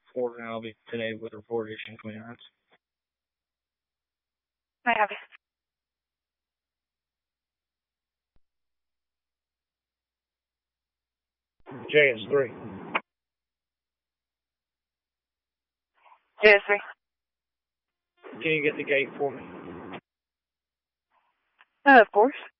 4, and I'll be today with report issuing clearance. I have you. JS3. JS3. Can you get the gate for me? Of course.